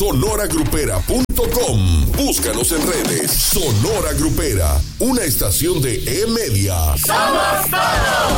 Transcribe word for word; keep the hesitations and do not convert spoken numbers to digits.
sonora grupera punto com. Búscanos en redes. Sonora Grupera, una estación de E-Media. ¡Somos todos!